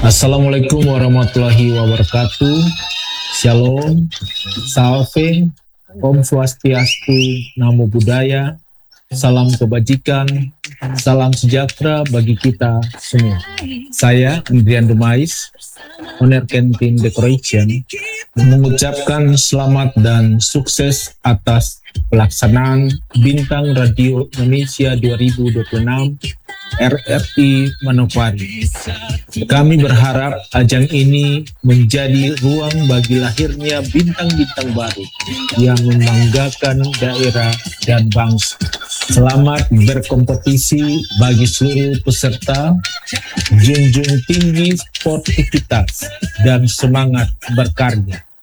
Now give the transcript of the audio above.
Assalamualaikum warahmatullahi wabarakatuh. Shalom, salve, Om Swastiastu, Namo Buddhaya, salam kebajikan, salam sejahtera bagi kita semua. Saya Andrian Dumais, owner Kentin Decoration, mengucapkan selamat dan sukses atas pelaksanaan Bintang Radio Indonesia 2026 RRI Manokwari. Kami berharap ajang ini menjadi ruang bagi lahirnya bintang-bintang baru yang membanggakan daerah dan bangsa. Selamat berkompetisi bagi seluruh peserta, junjung tinggi sportivitas dan semangat berkarya.